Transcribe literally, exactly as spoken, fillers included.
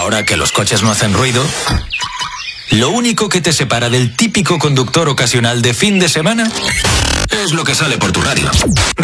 ahora que los coches no hacen ruido, lo único que te separa del típico conductor ocasional de fin de semana es lo que sale por tu radio.